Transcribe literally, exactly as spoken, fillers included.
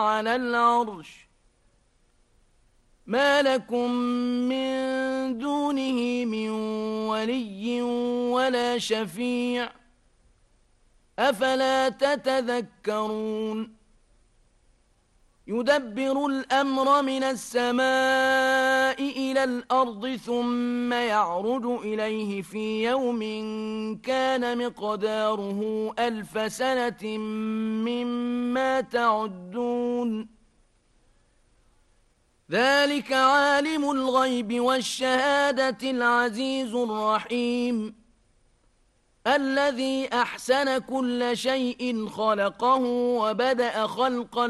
على العرش ما لكم من دونه من ولي ولا شفيع أفلا تتذكرون يدبر الأمر من السماء إلى الأرض ثم يعرج إليه في يوم كان مقداره ألف سنة مما تعدون ذلك عالم الغيب والشهادة العزيز الرحيم الذي أحسن كل شيء خلقه وبدأ خلق